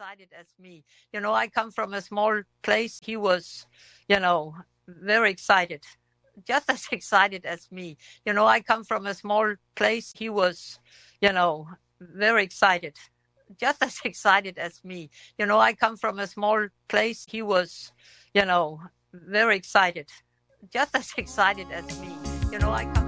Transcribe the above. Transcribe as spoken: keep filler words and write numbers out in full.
excited as me. You know, I come from a small place. He was, you know, very excited, just as excited as me. You know, I come from a small place. He was, you know, very excited, just as excited as me. You know, I come from a small place. He was, you know, very excited, just as excited as me. You know, I come